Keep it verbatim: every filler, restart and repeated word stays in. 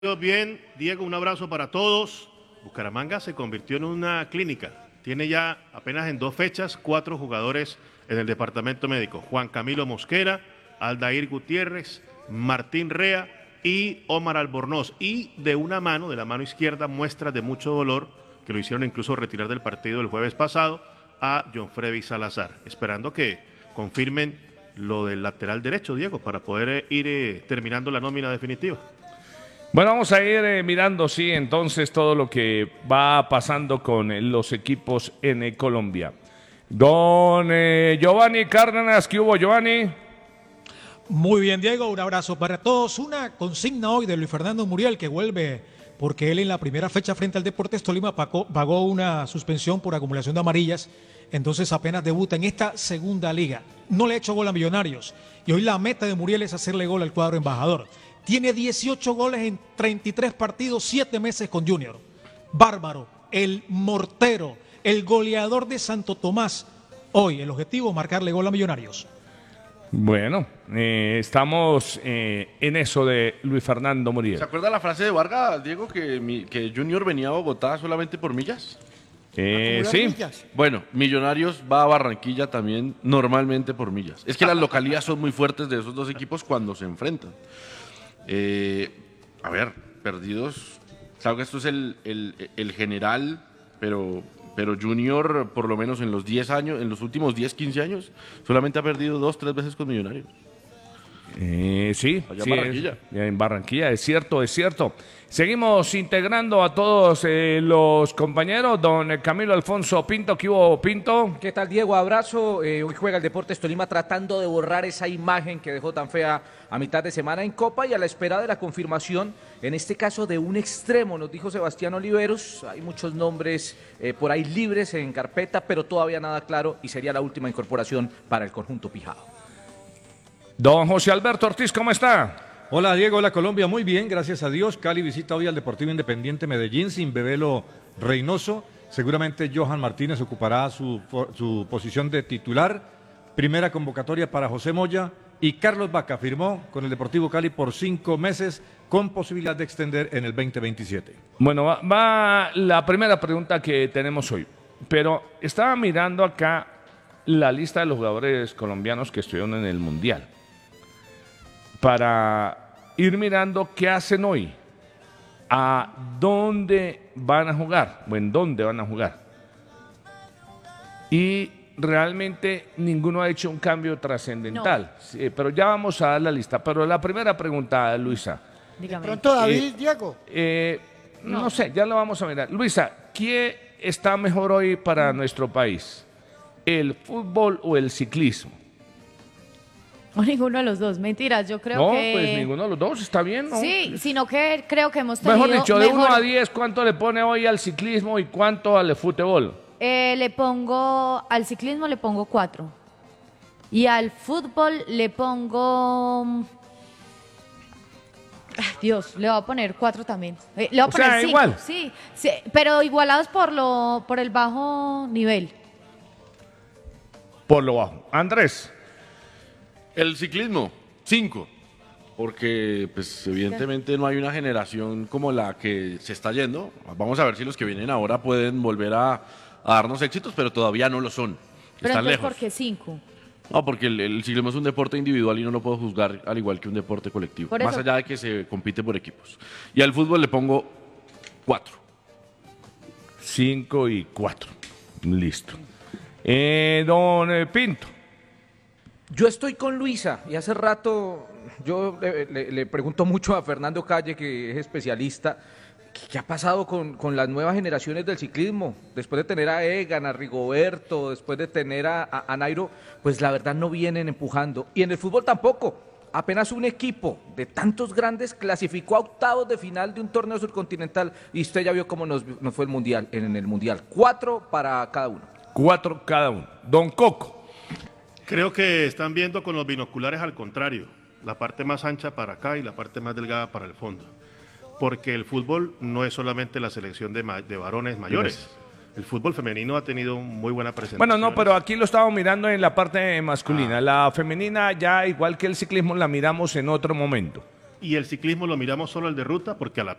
Bien, Diego, un abrazo para todos. Bucaramanga se convirtió en una clínica. Tiene ya apenas en dos fechas cuatro jugadores en el departamento médico. Juan Camilo Mosquera, Aldair Gutiérrez, Martín Rea y Omar Albornoz. Y de una mano, de la mano izquierda, muestras de mucho dolor que lo hicieron incluso retirar del partido el jueves pasado a John Freddy Salazar. Esperando que confirmen lo del lateral derecho, Diego, para poder eh, ir eh, terminando la nómina definitiva. Bueno, vamos a ir eh, mirando, sí, entonces todo lo que va pasando con eh, los equipos en eh, Colombia. Don eh, Giovanni Cárdenas, ¿qué hubo, Giovanni? Muy bien, Diego, un abrazo para todos. Una consigna hoy de Luis Fernando Muriel, que vuelve porque él en la primera fecha frente al Deportes Tolima pagó, pagó una suspensión por acumulación de amarillas, entonces apenas debuta en esta segunda liga. No le ha hecho gol a Millonarios y hoy la meta de Muriel es hacerle gol al cuadro embajador. Tiene dieciocho goles en treinta y tres partidos, siete meses con Junior. Bárbaro, el mortero, el goleador de Santo Tomás. Hoy el objetivo, marcarle gol a Millonarios. Bueno, eh, estamos eh, en eso de Luis Fernando Muriel. ¿Se acuerda la frase de Vargas, Diego, que, mi, que Junior venía a Bogotá solamente por millas? Eh, sí. Millas. Bueno, Millonarios va a Barranquilla también normalmente por millas. Es que las localías son muy fuertes de esos dos equipos cuando se enfrentan. Eh, a ver, perdidos. Claro que esto es el, el, el general, pero, pero Junior, por lo menos en los diez años, en los últimos diez, quince años, solamente ha perdido dos, tres veces con Millonarios. Eh, sí, Allá sí, en Barranquilla. Es, en Barranquilla, es cierto, es cierto. Seguimos integrando a todos eh, los compañeros. Don Camilo Alfonso Pinto, ¿qué hubo, Pinto? ¿Qué tal, Diego? Abrazo. Eh, hoy juega el Deportes Tolima tratando de borrar esa imagen que dejó tan fea a mitad de semana en Copa y a la espera de la confirmación, en este caso de un extremo, nos dijo Sebastián Oliveros. Hay muchos nombres eh, por ahí libres en carpeta, pero todavía nada claro y sería la última incorporación para el conjunto pijao. Don José Alberto Ortiz, ¿cómo está? Hola Diego, hola Colombia, muy bien, gracias a Dios. Cali visita hoy al Deportivo Independiente Medellín sin Bebelo Reynoso. Seguramente Johan Martínez ocupará su, su posición de titular. Primera convocatoria para José Moya y Carlos Vaca firmó con el Deportivo Cali por cinco meses con posibilidad de extender en el veinte veintisiete. Bueno, va, va la primera pregunta que tenemos hoy, pero estaba mirando acá la lista de los jugadores colombianos que estuvieron en el Mundial, para ir mirando qué hacen hoy, a dónde van a jugar, o en dónde van a jugar. Y realmente ninguno ha hecho un cambio trascendental. No. Sí, pero ya vamos a dar la lista. Pero la primera pregunta, Luisa. Dígame. Pronto David, eh, Diego. Eh, no. no sé, ya lo vamos a mirar. Luisa, ¿quién está mejor hoy para nuestro país? ¿El fútbol o el ciclismo? O ninguno de los dos, mentiras, yo creo no, que... No, pues ninguno de los dos, está bien, ¿no? Sí, sino que creo que hemos tenido... Mejor dicho, de mejor... uno a diez, ¿cuánto le pone hoy al ciclismo y cuánto al fútbol? Eh, le pongo, al ciclismo le pongo cuatro. Y al fútbol le pongo... Ay, Dios, le voy a poner cuatro también. Eh, le voy a o poner sea, cinco, igual. Sí, sí, pero igualados por, lo, por el bajo nivel. Por lo bajo. Andrés. El ciclismo, cinco, porque pues evidentemente no hay una generación como la que se está yendo. Vamos a ver si los que vienen ahora pueden volver a, a darnos éxitos, pero todavía no lo son. Pero Están entonces, lejos. ¿por qué cinco? No, porque el, el ciclismo es un deporte individual y no lo puedo juzgar al igual que un deporte colectivo, por más eso... allá de que se compite por equipos. Y al fútbol le pongo cuatro. Cinco y cuatro. Listo. Eh, don eh, Pinto. Yo estoy con Luisa y hace rato yo le, le, le pregunto mucho a Fernando Calle, que es especialista, ¿qué ha pasado con, con las nuevas generaciones del ciclismo? Después de tener a Egan, a Rigoberto, después de tener a, a, a Nairo, pues la verdad no vienen empujando. Y en el fútbol tampoco. Apenas un equipo de tantos grandes clasificó a octavos de final de un torneo surcontinental y usted ya vio cómo nos, nos fue el mundial, en el mundial. Cuatro para cada uno. Cuatro cada uno. Don Coco. Creo que están viendo con los binoculares al contrario, la parte más ancha para acá y la parte más delgada para el fondo. Porque el fútbol no es solamente la selección de, de varones mayores. El fútbol femenino ha tenido muy buena presentación. Bueno, no, pero aquí lo estamos mirando en la parte masculina. Ah. La femenina ya, igual que el ciclismo, la miramos en otro momento. y el ciclismo lo miramos solo el de ruta, porque a la